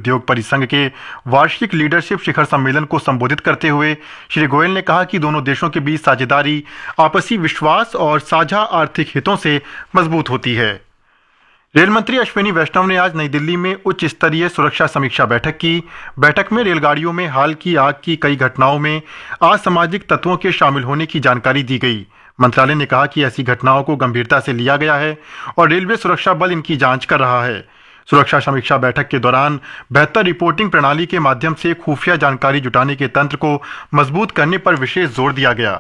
उद्योग परिसंघ के वार्षिक लीडरशिप शिखर सम्मेलन को संबोधित करते हुए श्री गोयल ने कहा कि दोनों देशों के बीच साझेदारी आपसी विश्वास और साझा आर्थिक हितों से मजबूत होती है। रेल मंत्री अश्विनी वैष्णव ने आज नई दिल्ली में उच्च स्तरीय सुरक्षा समीक्षा बैठक की। बैठक में रेलगाड़ियों में हाल की आग की कई घटनाओं में असामाजिक तत्वों के शामिल होने की जानकारी दी गई। मंत्रालय ने कहा कि ऐसी घटनाओं को गंभीरता से लिया गया है और रेलवे सुरक्षा बल इनकी जांच कर रहा है। सुरक्षा समीक्षा बैठक के दौरान बेहतर रिपोर्टिंग प्रणाली के माध्यम से खुफिया जानकारी जुटाने के तंत्र को मजबूत करने पर विशेष जोर दिया गया।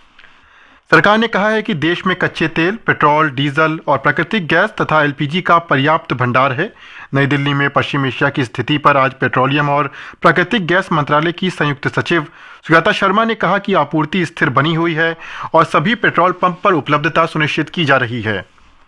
सरकार ने कहा है कि देश में कच्चे तेल, पेट्रोल, डीजल और प्राकृतिक गैस तथा एलपीजी का पर्याप्त भंडार है। नई दिल्ली में पश्चिम एशिया की स्थिति पर आज पेट्रोलियम और प्राकृतिक गैस मंत्रालय की संयुक्त सचिव सुजाता शर्मा ने कहा कि आपूर्ति स्थिर बनी हुई है और सभी पेट्रोल पंप पर उपलब्धता सुनिश्चित की जा रही है।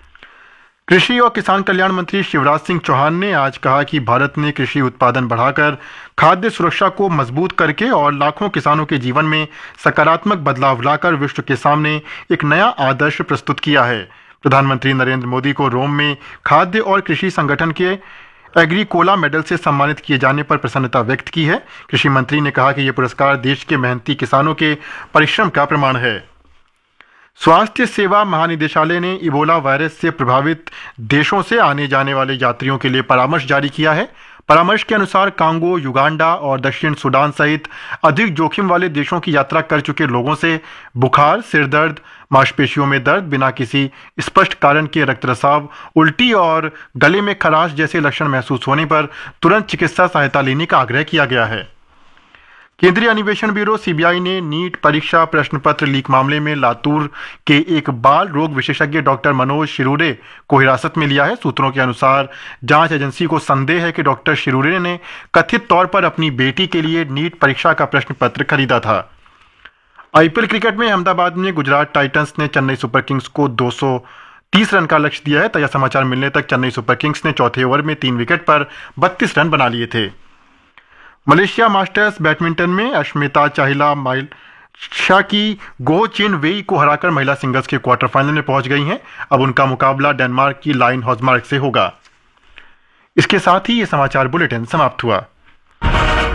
कृषि और किसान कल्याण मंत्री शिवराज सिंह चौहान ने आज कहा कि भारत ने कृषि उत्पादन बढ़ाकर खाद्य सुरक्षा को मजबूत करके और लाखों किसानों के जीवन में सकारात्मक बदलाव लाकर विश्व के सामने एक नया आदर्श प्रस्तुत किया है। प्रधानमंत्री नरेंद्र मोदी को रोम में खाद्य और कृषि संगठन के एग्रीकोला मेडल से सम्मानित किए जाने पर प्रसन्नता व्यक्त की है। कृषि मंत्री ने कहा कि यह पुरस्कार देश के मेहनती किसानों के परिश्रम का प्रमाण है। स्वास्थ्य सेवा महानिदेशालय ने इबोला वायरस से प्रभावित देशों से आने जाने वाले यात्रियों के लिए परामर्श जारी किया है। परामर्श के अनुसार कांगो, युगांडा और दक्षिण सूडान सहित अधिक जोखिम वाले देशों की यात्रा कर चुके लोगों से बुखार, सिरदर्द, मांसपेशियों में दर्द, बिना किसी स्पष्ट कारण के रक्तस्राव, उल्टी और गले में खराश जैसे लक्षण महसूस होने पर तुरंत चिकित्सा सहायता लेने का आग्रह किया गया है। केंद्रीय अन्वेषण ब्यूरो सीबीआई ने नीट परीक्षा प्रश्न पत्र लीक मामले में लातूर के एक बाल रोग विशेषज्ञ डॉक्टर मनोज शिरूरे को हिरासत में लिया है। सूत्रों के अनुसार जांच एजेंसी को संदेह है कि डॉक्टर शिरूरे ने कथित तौर पर अपनी बेटी के लिए नीट परीक्षा का प्रश्न पत्र खरीदा था। आईपीएल क्रिकेट में अहमदाबाद में गुजरात टाइटंस ने चेन्नई सुपर किंग्स को 230 रन का लक्ष्य दिया है। ताजा समाचार मिलने तक चेन्नई सुपर किंग्स ने चौथे ओवर में 3 विकेट पर 32 रन बना लिए थे। मलेशिया मास्टर्स बैडमिंटन में अश्मिता चाहिला माइल्शा की गो चिन वेई को हराकर महिला सिंगल्स के क्वार्टर फाइनल में पहुंच गई हैं। अब उनका मुकाबला डेनमार्क की लाइन हॉजमार्क से होगा। इसके साथ ही ये समाचार बुलेटिन समाप्त हुआ।